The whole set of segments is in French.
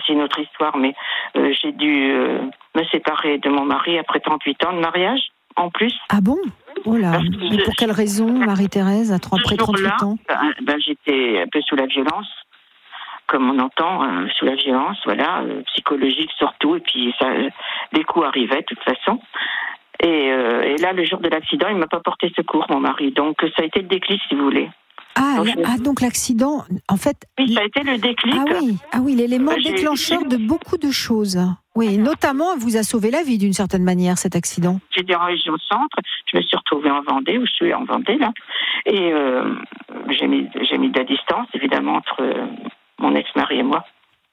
c'est une autre histoire, mais j'ai dû me séparer de mon mari après 38 ans de mariage, en plus. Ah bon ? Oh là, mais pour quelle raison, Marie-Thérèse, après 38 ans ? J'étais un peu sous la violence, comme on entend, sous la violence, voilà, psychologique surtout, et puis les coups arrivaient de toute façon. Et là, le jour de l'accident, il m'a pas porté secours, mon mari. Donc, ça a été le déclic, si vous voulez. Donc l'accident, en fait... Oui, ça a été le déclic. Ah oui, l'élément déclencheur de beaucoup de choses. Oui, notamment, elle vous a sauvé la vie d'une certaine manière, cet accident. J'étais en région centre, je me suis retrouvée en Vendée, où je suis en Vendée, là. Et j'ai mis de la distance, évidemment, entre mon ex-mari et moi.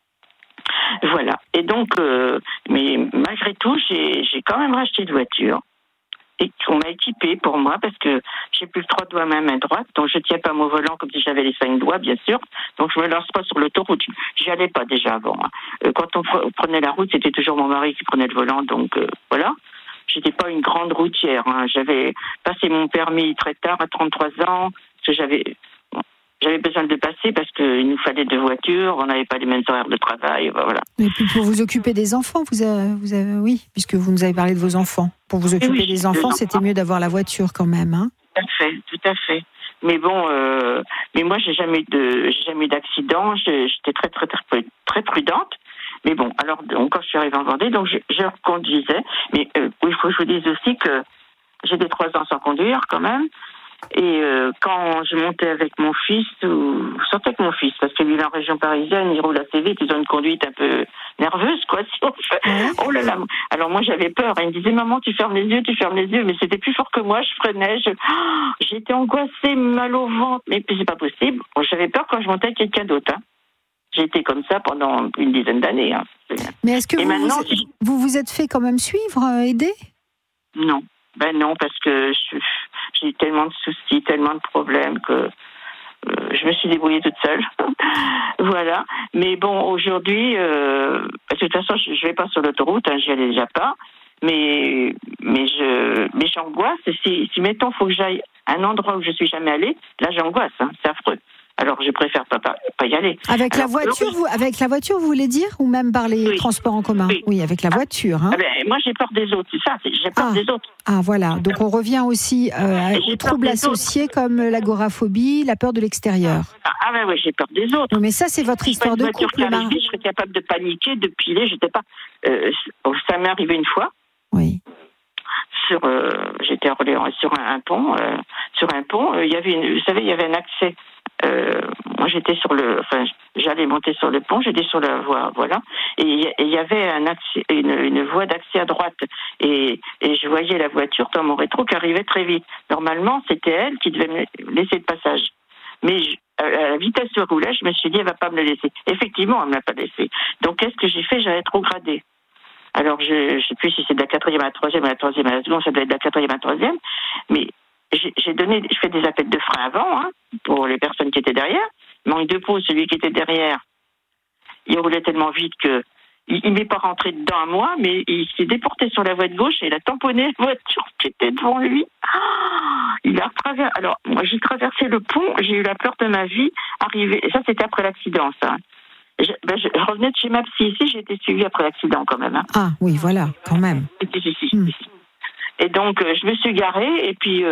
Voilà. Et donc, mais malgré tout, j'ai quand même racheté une voiture. Et qu'on m'a équipée pour moi, parce que j'ai plus le 3 doigts à ma main droite, donc je tiens pas mon volant comme si j'avais les 5 doigts, bien sûr. Donc je me lance pas sur l'autoroute. J'y allais pas déjà avant. Quand on prenait la route, c'était toujours mon mari qui prenait le volant, donc voilà. J'étais pas une grande routière. J'avais passé mon permis très tard, à 33 ans, parce que j'avais besoin de le passer parce qu'il nous fallait 2 voitures, on n'avait pas les mêmes horaires de travail, voilà. Et puis pour vous occuper des enfants, vous avez oui, puisque vous nous avez parlé de vos enfants. Pour vous occuper des enfants, c'était mieux d'avoir la voiture quand même, hein. Tout à fait. Mais bon, mais moi j'ai jamais eu d'accident, j'étais très prudente. Mais bon, alors quand je suis arrivée en Vendée, donc je conduisais. Mais il faut que je vous dise aussi que j'ai des 3 ans sans conduire quand même. Et quand je montais avec mon fils, ou surtout avec mon fils, parce que lui, il est en région parisienne, il roule assez vite, ils ont une conduite un peu nerveuse, quoi. Oh là là. Alors moi, j'avais peur. Il me disait, maman, tu fermes les yeux, mais c'était plus fort que moi. Je freinais, j'étais angoissée, mal au ventre, mais puis c'est pas possible. J'avais peur quand je montais avec quelqu'un d'autre. J'ai été comme ça pendant une dizaine d'années. Mais est-ce que vous vous êtes fait quand même suivre, aider ? Non. Ben non, parce que j'ai eu tellement de soucis, tellement de problèmes que je me suis débrouillée toute seule. Voilà. Mais bon, aujourd'hui, de toute façon, je vais pas sur l'autoroute, j'y allais déjà pas. Mais j'angoisse. Si mettons, faut que j'aille à un endroit où je suis jamais allée, là j'angoisse, c'est affreux. Alors je préfère pas y aller. Avec la voiture, vous voulez dire, ou même par les transports en commun ? Oui, avec la voiture. Hein. Moi j'ai peur des autres, c'est ça. J'ai peur des autres. Ah voilà. Donc on revient aussi aux troubles associés comme l'agoraphobie, la peur de l'extérieur. Oui, j'ai peur des autres. Non, mais ça c'est votre histoire de couple. Je serais capable de paniquer, de piler. J'étais pas. Ça m'est arrivé une fois. Oui. J'étais sur un pont. Il y avait un accès. Moi, j'allais monter sur le pont, j'étais sur la voie, voilà. Et il y avait une voie d'accès à droite. Et je voyais la voiture dans mon rétro qui arrivait très vite. Normalement, c'était elle qui devait me laisser le passage. Mais à la vitesse où elle roulait, je me suis dit, elle va pas me le laisser. Effectivement, elle me l'a pas laissé. Donc, qu'est-ce que j'ai fait ? J'avais rétrogradé. Alors, je sais plus si c'est de la 4e à la 3e, à la 3e à la seconde, ça doit être de la 4e à la 3e. Mais je fais des appels de frein avant, pour les personnes qui étaient derrière. Manque de peau, celui qui était derrière, il roulait tellement vite que il m'est pas rentré dedans à moi, mais il s'est déporté sur la voie de gauche et il a tamponné la voiture qui était devant lui. Il a traversé. Alors, moi, j'ai traversé le pont, j'ai eu la peur de ma vie, et ça, c'était après l'accident, ça. Je revenais de chez ma psy ici, j'ai été suivie après l'accident quand même. Ah oui, voilà, quand même. Et donc, je me suis garée, et puis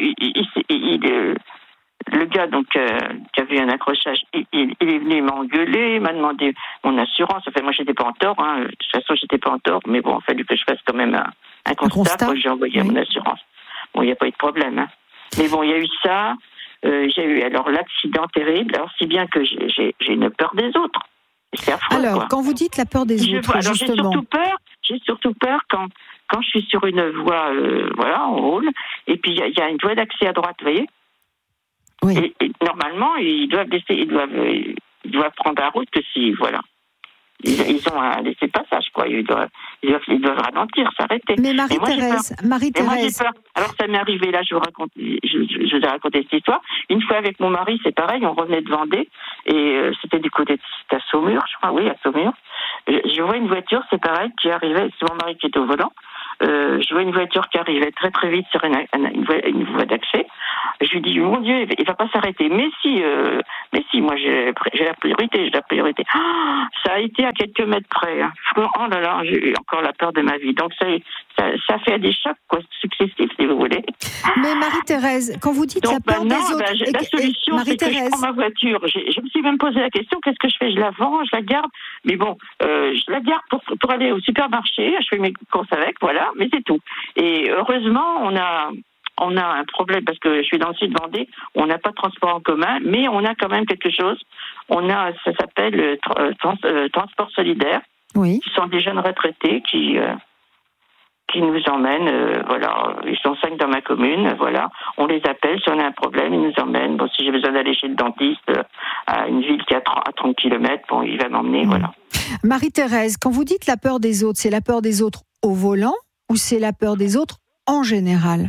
le gars donc qui avait un accrochage, il est venu m'engueuler, il m'a demandé mon assurance. Enfin, moi, j'étais pas en tort. De toute façon, j'étais pas en tort, mais bon, il a fallu que je fasse quand même un constat. J'ai envoyé à mon assurance. Bon, il n'y a pas eu de problème. Mais bon, il y a eu ça. J'ai eu alors l'accident terrible. Alors, si bien que j'ai une peur des autres. C'est affreux. Alors, quoi. Quand vous dites la peur des autres, justement. J'ai surtout peur quand je suis sur une voie, on roule, et puis il y a une voie d'accès à droite, vous voyez. Oui. Et normalement, ils doivent prendre la route que si, voilà. Ils ont un laisser-passage, quoi. Ils doivent ralentir, s'arrêter. Mais Marie-Thérèse. Moi, j'ai peur. Alors, ça m'est arrivé, là, je vous ai raconté cette histoire. Une fois avec mon mari, c'est pareil, on revenait de Vendée, et c'était du côté de Saumur, je crois, oui, à Saumur. Je vois une voiture, c'est pareil, qui arrivait, c'est mon mari qui était au volant. Je vois une voiture qui arrivait très très vite sur une voie d'accès. Je lui dis, mon Dieu, il va pas s'arrêter. Mais si, Mais si, moi j'ai la priorité, ça a été à quelques mètres près. Hein. Oh là là, j'ai eu encore la peur de ma vie. Donc ça fait des chocs successifs, si vous voulez. Mais Marie-Thérèse, quand vous dites donc la peur des autres... la solution, c'est que je prends ma voiture. Je me suis même posé la question, qu'est-ce que je fais? Je la vends, je la garde. Mais bon, je la garde pour aller au supermarché, je fais mes courses avec, voilà, mais c'est tout. Et heureusement, on a un problème parce que je suis dans le sud Vendée, on n'a pas de transport en commun, mais on a quand même quelque chose. Ça s'appelle transport solidaire. Oui. Ce sont des jeunes retraités qui nous emmènent, voilà, ils sont 5 dans ma commune, voilà, on les appelle, si on a un problème, ils nous emmènent. Bon, si j'ai besoin d'aller chez le dentiste à une ville qui est à 30 km, bon, il va m'emmener, voilà. Marie-Thérèse, quand vous dites la peur des autres, c'est la peur des autres au volant ou c'est la peur des autres en général?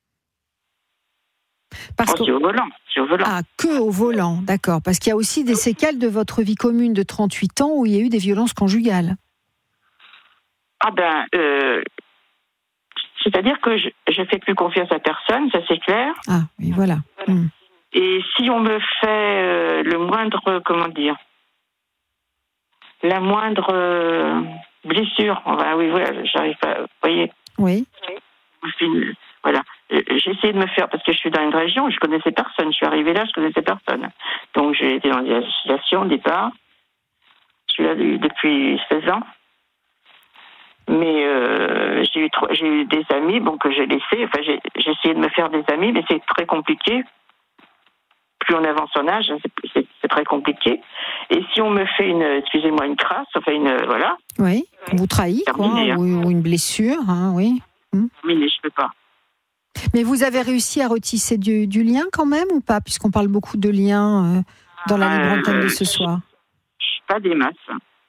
C'est au volant. Ah, que au volant, d'accord. Parce qu'il y a aussi des séquelles de votre vie commune de 38 ans où il y a eu des violences conjugales. Ah c'est-à-dire que je fais plus confiance à personne, ça c'est clair. Ah, oui, voilà. Et si on me fait le moindre, la moindre blessure, oui, voilà, j'arrive pas, vous voyez. Oui. Voilà. J'ai essayé de me faire, parce que je suis dans une région où je connaissais personne. Je suis arrivée là, je connaissais personne. Donc j'ai été dans des associations au départ. Je suis là depuis 16 ans. Mais j'ai eu des amis, que j'ai laissés. Enfin, j'ai essayé de me faire des amis, mais c'est très compliqué. Plus on avance en âge, c'est très compliqué. Et si on me fait une crasse, voilà. Oui, on vous trahit, terminé, quoi, ou une blessure, hein, oui. Oui, mais je peux pas. Mais vous avez réussi à retisser du lien quand même ou pas, puisqu'on parle beaucoup de liens dans la libre antenne de ce soir? Pas des masses.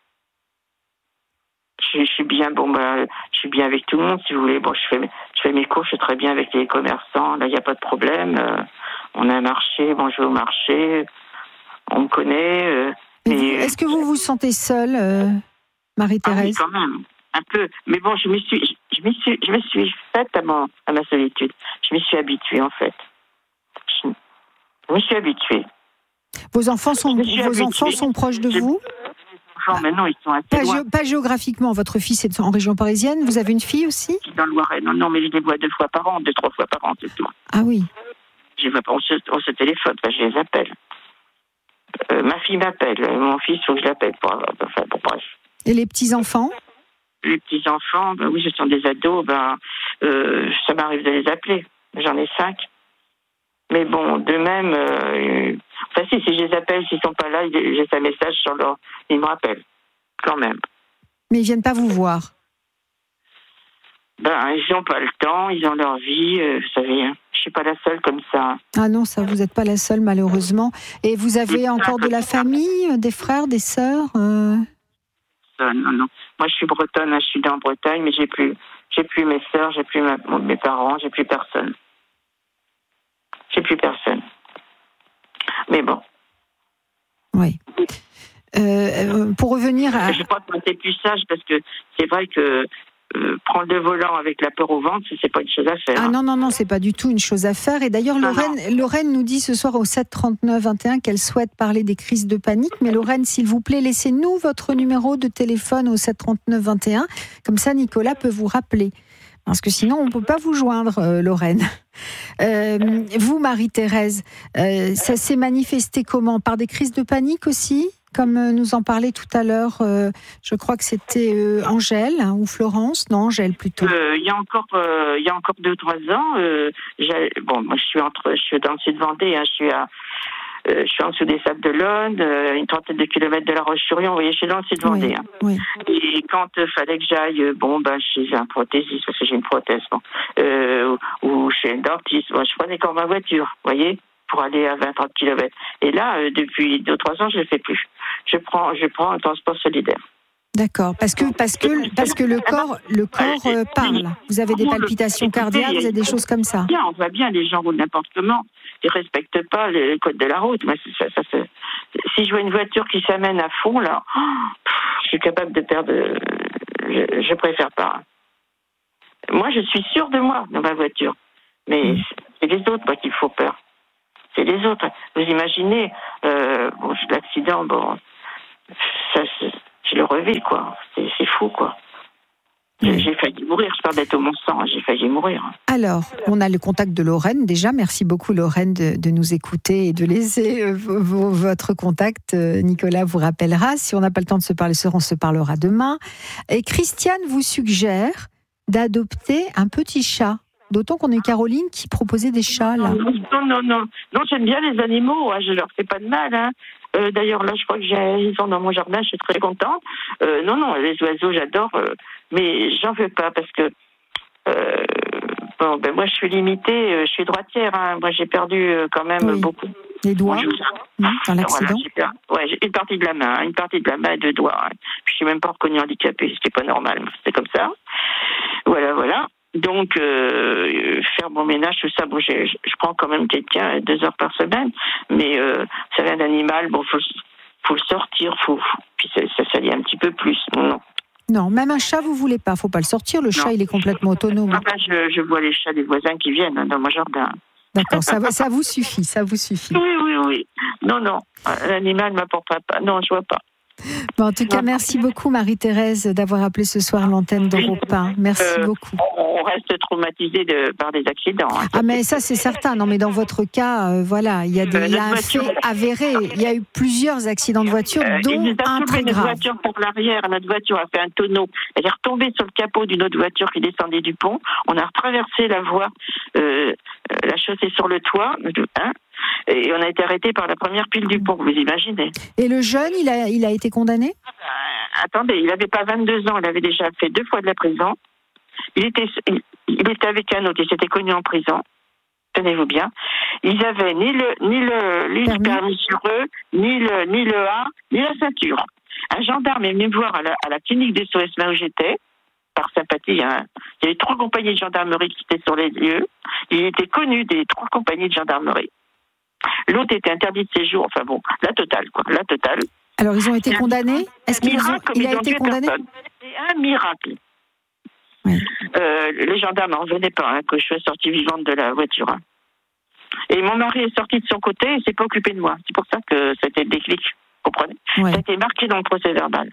Je suis bien, je suis bien avec tout le monde, si vous voulez. Bon, je fais mes courses, je suis très bien avec les commerçants. Là, il n'y a pas de problème. On a un marché, je vais au marché. On me connaît. Mais est-ce que vous vous sentez seule, Marie-Thérèse? Oui, quand même. Un peu. Mais bon, je me suis faite à ma solitude. Je me suis habituée, en fait. Je me suis habituée. Vos enfants sont proches de vous? Maintenant, ils sont assez loin. Pas géographiquement. Votre fils est en région parisienne. Vous avez une fille aussi? Dans le Loiret. Non, mais je les vois 2 fois par an, 2-3 fois par an, c'est tout. Ah oui. On se téléphone, je les appelle. Ma fille m'appelle. Mon fils, il faut que je l'appelle pour bref. Et les petits-enfants? Les petits-enfants, oui, ce sont des ados, ça m'arrive de les appeler. J'en ai 5. Mais bon, de même, si je les appelle, s'ils sont pas là, j'ai un message sur leur... Ils me rappellent, quand même. Mais ils viennent pas vous voir? Ils n'ont pas le temps, ils ont leur vie, vous savez, hein. Je suis pas la seule comme ça. Ah non, ça, vous n'êtes pas la seule, malheureusement. Et vous avez encore de la famille, des frères, des sœurs Non. Moi, je suis bretonne, je suis dans Bretagne, mais j'ai plus mes sœurs, j'ai plus mes parents, j'ai plus personne. Mais bon. Oui. Pour revenir à... Je crois que c'est plus sage parce que c'est vrai que prendre le volant avec la peur au ventre, c'est pas une chose à faire. Ah non, c'est pas du tout une chose à faire. Et d'ailleurs, Lorraine nous dit ce soir au 7 39 21 qu'elle souhaite parler des crises de panique. Mais Lorraine, s'il vous plaît, laissez-nous votre numéro de téléphone au 7 39 21. Comme ça, Nicolas peut vous rappeler. Parce que sinon, on ne peut pas vous joindre, Lorraine. Vous, Marie-Thérèse, ça s'est manifesté comment? Par des crises de panique aussi? Comme nous en parlait tout à l'heure, je crois que c'était Angèle ou Florence. Non, Angèle plutôt. Il y a encore 2-3 ans, moi je suis dans le sud Vendée, hein, je suis en dessous des Sables d'Olonne, une trentaine de kilomètres de La Roche-sur-Yon, vous voyez, je suis dans le sud Vendée. Hein. Oui. Et quand fallait que j'aille, chez un prothésiste, parce que j'ai une prothèse, ou chez un dentiste, je prenais quand ma voiture, vous voyez, pour aller à 20-30 kilomètres. Et là, depuis 2-3 ans, je ne le fais plus. Je prends un transport solidaire. D'accord, parce que le corps parle. Vous avez des palpitations cardiaques, vous avez des choses comme ça. On voit bien les gens roulent n'importe comment. Ils respectent pas le code de la route. Moi, si je vois une voiture qui s'amène à fond, là, je suis capable de perdre. Je préfère pas. Moi, je suis sûre de moi dans ma voiture, mais c'est les autres, moi, qui me font peur. c'est les autres. Vous imaginez, l'accident, ça, je le revis, quoi. C'est fou, quoi. J'ai failli mourir, je parle d'être au Mont-Sang, j'ai failli mourir. Alors, on a le contact de Lorraine déjà. Merci beaucoup Lorraine de nous écouter et de laisser votre contact. Nicolas vous rappellera. Si on n'a pas le temps de se parler ce soir, on se parlera demain. Et Christiane vous suggère d'adopter un petit chat. D'autant qu'on a eu Caroline qui proposait des chats, là. Non, j'aime bien les animaux, hein, je leur fais pas de mal, hein. D'ailleurs, là, je crois que ils sont dans mon jardin, je suis très contente. Non, les oiseaux, j'adore, mais j'en veux pas parce que moi, je suis limitée, je suis droitière, hein. Moi, j'ai perdu quand même beaucoup. Les doigts dans l'accident. Voilà, j'ai une partie de la main, et 2 doigts. Hein. Je suis même pas reconnue handicapée, c'était pas normal, c'est comme ça. Voilà. Donc, faire mon ménage, tout ça, je prends quand même quelqu'un 2 heures par semaine, mais ça vient d'animal, faut le sortir, puis ça salit un petit peu plus, non. Non, même un chat, vous voulez pas, faut pas le sortir, le chat, il est complètement autonome. Enfin, je vois les chats des voisins qui viennent dans mon jardin. D'accord, ça vous suffit, Oui. Non, l'animal ne m'apportera pas, non, je vois pas. En tout cas, merci beaucoup Marie-Thérèse d'avoir appelé ce soir l'antenne d'Europe 1. Merci beaucoup. On reste traumatisé par des accidents. Hein. Ah mais ça c'est certain. Non mais dans votre cas, il y a un fait avéré. Il y a eu plusieurs accidents de voiture, dont un très grave. Notre voiture par l'arrière, notre voiture a fait un tonneau. Elle est retombée sur le capot d'une autre voiture qui descendait du pont. On a traversé la voie, la chaussée sur le toit. Hein, et on a été arrêté par la première pile du pont, vous imaginez. Et le jeune, il a été condamné ? Attendez, il n'avait pas 22 ans, il avait déjà fait 2 fois de la prison. Il était avec un autre, il s'était connu en prison. Tenez-vous bien. Ils avaient ni le permis sur eux, ni le A, ni la ceinture. Un gendarme est venu me voir à la clinique des SOS où j'étais, par sympathie. Hein. Il y avait 3 compagnies de gendarmerie qui étaient sur les lieux. Il était connu des 3 compagnies de gendarmerie. L'autre était interdit de séjour, la totale. Alors, ils ont été condamnés ? Est-ce qu'il a été condamné ? C'est un miracle. Oui. Les gendarmes n'en revenaient pas que je sois sortie vivante de la voiture. Hein. Et mon mari est sorti de son côté et ne s'est pas occupé de moi. C'est pour ça que c'était le déclic, vous comprenez ? Ça a été marqué dans le procès verbal.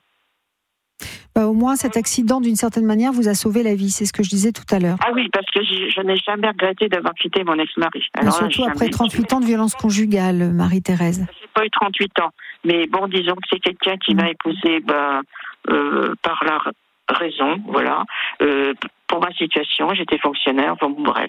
Au moins, cet accident, d'une certaine manière, vous a sauvé la vie. C'est ce que je disais tout à l'heure. Ah oui, parce que je n'ai jamais regretté d'avoir quitté mon ex-mari. Surtout après 38 ans de violence conjugale, Marie-Thérèse. J'ai pas eu 38 ans. Mais disons que c'est quelqu'un qui m'a épousée par la raison, voilà. Pour ma situation, j'étais fonctionnaire, bref.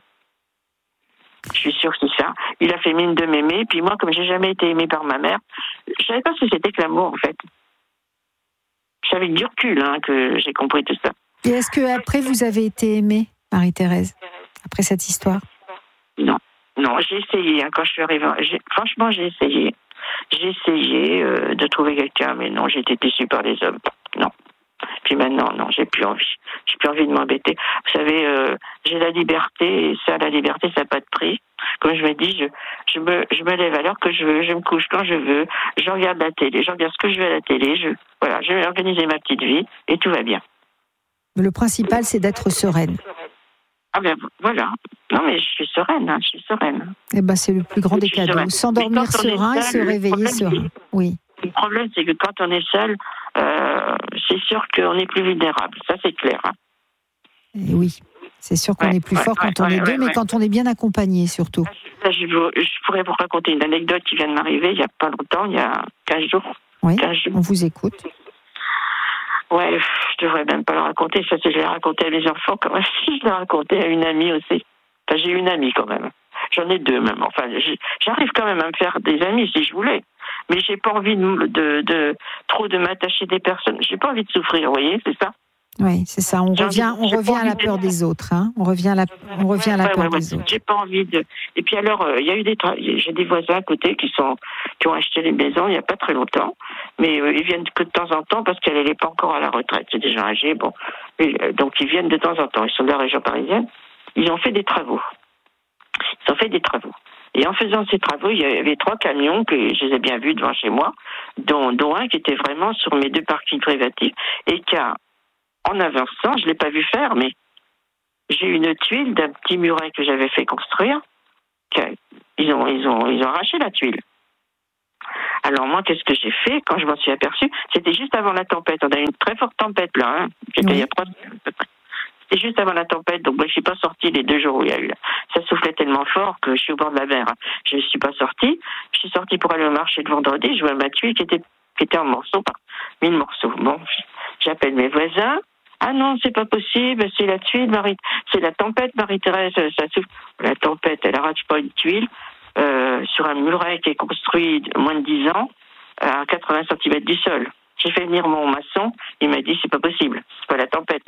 Je suis sûre que c'est ça. Il a fait mine de m'aimer, puis moi, comme j'ai jamais été aimée par ma mère, je savais pas ce que c'était que l'amour, en fait. C'est avec du recul que j'ai compris tout ça. Et est-ce qu'après, vous avez été aimée, Marie-Thérèse, après cette histoire ? Non, j'ai essayé. Quand je suis arrivée, franchement, j'ai essayé. J'ai essayé de trouver quelqu'un, mais non, j'ai été déçue par les hommes. Non. Puis maintenant, non, j'ai plus envie. J'ai plus envie de m'embêter. Vous savez, j'ai la liberté, et ça, la liberté, ça n'a pas de prix. Comme je me dis, je me lève à l'heure que je veux, je me couche quand je veux, je regarde la télé, je regarde ce que je veux à la télé, je vais organiser ma petite vie et tout va bien. Le principal, c'est d'être sereine. Ah ben voilà. Non mais je suis sereine, je suis sereine. Eh ben c'est le plus grand des cadeaux. Sereine. S'endormir serein et se réveiller serein. Oui. Le problème, c'est que quand on est seul, c'est sûr qu'on est plus vulnérable. Ça, c'est clair. Hein. Et oui. C'est sûr qu'on est plus fort quand on est deux, mais quand on est bien accompagné, surtout. Je pourrais vous raconter une anecdote qui vient de m'arriver il n'y a pas longtemps, il y a 15 jours. Oui, 15 jours. On vous écoute. Ouais, je devrais même pas le raconter. Ça, je l'ai raconté à mes enfants quand même. Je l'ai raconté à une amie aussi. Enfin, j'ai une amie quand même. J'en ai 2 même. Enfin, j'arrive quand même à me faire des amis si je voulais. Mais j'ai pas envie trop de m'attacher des personnes. J'ai pas envie de souffrir, vous voyez, c'est ça. Oui, c'est ça. On revient à la peur des autres. Hein. On revient à la peur des autres. J'ai pas envie de. Et puis alors, il y a eu j'ai des voisins à côté qui ont acheté les maisons il y a pas très longtemps, mais ils viennent que de temps en temps parce qu'elle n'est pas encore à la retraite. C'est des gens âgés, donc ils viennent de temps en temps. Ils sont de la région parisienne. Ils ont fait des travaux. Et en faisant ces travaux, il y avait 3 camions que je les ai bien vus devant chez moi, dont un qui était vraiment sur mes 2 parkings privatifs et en avançant, je ne l'ai pas vu faire, mais j'ai eu une tuile d'un petit muret que j'avais fait construire. Ils ont arraché la tuile. Alors moi, qu'est-ce que j'ai fait quand je m'en suis aperçue? C'était juste avant la tempête. On a eu une très forte tempête là. C'était il y a 3 semaines. C'était juste avant la tempête, donc moi je suis pas sortie les 2 jours où il y a eu. Ça soufflait tellement fort que je suis au bord de la mer. Je ne suis pas sortie. Je suis sortie pour aller au marché de vendredi. Je vois ma tuile qui était en morceaux, 1000 morceaux. Bon, j'appelle mes voisins. Ah non, c'est pas possible. C'est la tuile, c'est la tempête, Marie-Thérèse. Ça souffle. La tempête, elle arrache pas une tuile sur un muret qui est construit moins de 10 ans à 80 cm du sol. J'ai fait venir mon maçon. Il m'a dit c'est pas possible. C'est pas la tempête.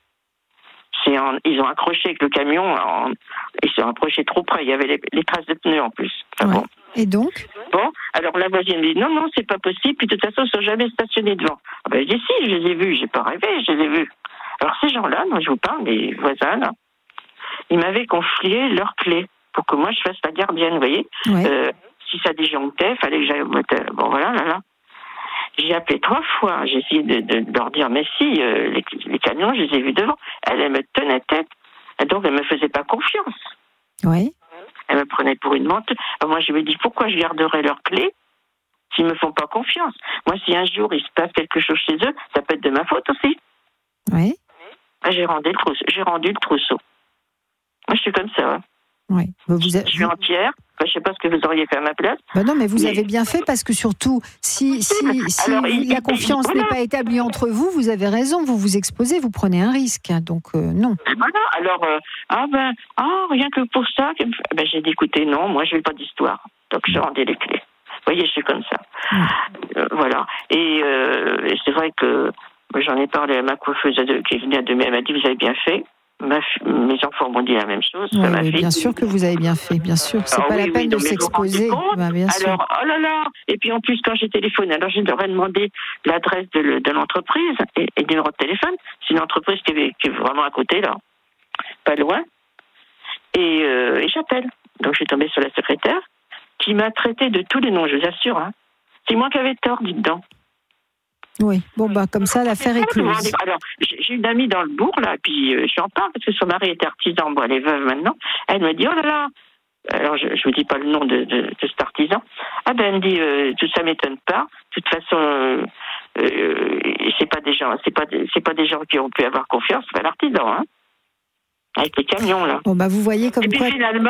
Ils ont accroché avec le camion, ils se sont approchés trop près, il y avait les traces de pneus en plus. Ouais. Bon. Et donc? Bon, alors la voisine me dit non, c'est pas possible, puis de toute façon, ils ne sont jamais stationnés devant. Ah ben, je dis si, je les ai vus, j'ai pas rêvé, je les ai vus. Alors ces gens-là, moi je vous parle, les voisins, là, ils m'avaient confié leurs clés pour que moi je fasse la gardienne, vous voyez. Ouais. Si ça disjonctait, fallait que j'aille au motel. Bon voilà, là. J'ai appelé 3 fois. J'ai essayé de leur dire, mais si, les camions, je les ai vus devant. Elle me tenait tête. Et donc, elle me faisait pas confiance. Oui. Elle me prenait pour une menteuse. Moi, je me dis, pourquoi je garderais leurs clés s'ils me font pas confiance? Moi, si un jour, il se passe quelque chose chez eux, ça peut être de ma faute aussi. Oui. J'ai rendu le trousseau. Moi, je suis comme ça. Hein. Oui. Je suis entière. Je ne sais pas ce que vous auriez fait à ma place. Non, mais vous avez bien fait parce que surtout, si alors, la confiance n'est pas établie entre vous, vous avez raison, vous vous exposez, vous prenez un risque. Donc, non. Voilà. Alors, rien que pour ça, j'ai dit, écoutez, non, moi, je ne veux pas d'histoire. Donc, je rendais les clés. Vous voyez, je suis comme ça. Voilà. Et c'est vrai que j'en ai parlé à ma coiffeuse qui venait de elle m'a dit, vous avez bien fait. Mes enfants m'ont dit la même chose. Oui, ma fille. Bien sûr que vous avez bien fait, bien sûr. C'est pas la peine de s'exposer. Bien sûr. Alors, oh là là. Et puis en plus, quand j'ai téléphoné, alors je leur ai demandé l'adresse de l'entreprise et le numéro de téléphone. C'est une entreprise qui est vraiment à côté, là, pas loin. Et j'appelle. Donc je suis tombée sur la secrétaire qui m'a traité de tous les noms, je vous assure. Hein. C'est moi qui avais tort, dites-donc. Oui, bon comme ça l'affaire est close. Alors, j'ai une amie dans le bourg là, puis j'en parle parce que son mari était artisan, bon elle est veuve maintenant. Elle me dit oh là là, alors je vous dis pas le nom de cet artisan. Ah ben elle me dit tout ça m'étonne pas. De toute façon, c'est pas des gens qui ont pu avoir confiance, c'est pas l'artisan, hein. Avec les camions, là. Bon, vous voyez comme quoi... Et puis finalement,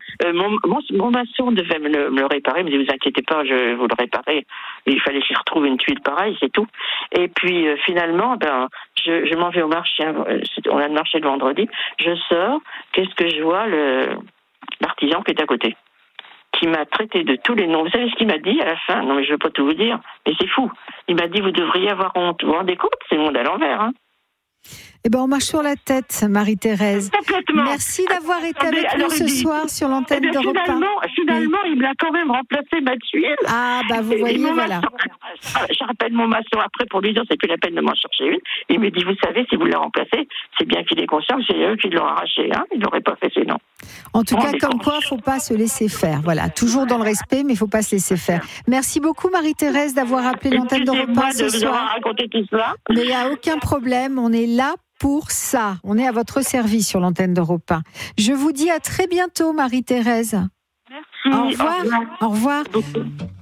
mon maçon devait me le réparer. Il me dit, vous inquiétez pas, je vous le réparer. Il fallait que je retrouve une tuile pareille, c'est tout. Et puis finalement, je m'en vais au marché. On a le marché le vendredi. Je sors, qu'est-ce que je vois? L'artisan qui est à côté, qui m'a traité de tous les noms. Vous savez ce qu'il m'a dit à la fin? Non, mais je ne veux pas tout vous dire, mais c'est fou. Il m'a dit, vous devriez avoir honte. Vous vous rendez compte? C'est le monde à l'envers, hein. On marche sur la tête, Marie-Thérèse. Complètement. Merci d'avoir été avec nous ce soir sur l'antenne d'Europe 1. Finalement, il m'a quand même remplacé ma tuile. Ah, vous voyez, voilà. Je rappelle mon maçon après pour lui dire c'est plus la peine de m'en chercher une. Il me dit, vous savez, si vous la remplacez, c'est bien qu'il est conscient que c'est eux qui l'ont arraché. Hein. Ils n'auraient pas fait sinon. En tout cas, comme quoi, il ne faut pas se laisser faire. Voilà, toujours dans le respect, mais il ne faut pas se laisser faire. Merci beaucoup, Marie-Thérèse, d'avoir appelé l'antenne d'Europe 1 ce soir. Mais il n'y a aucun problème, on est là pour ça. On est à votre service sur l'antenne d'Europe 1. Je vous dis à très bientôt, Marie-Thérèse. Merci. Au revoir. Au revoir.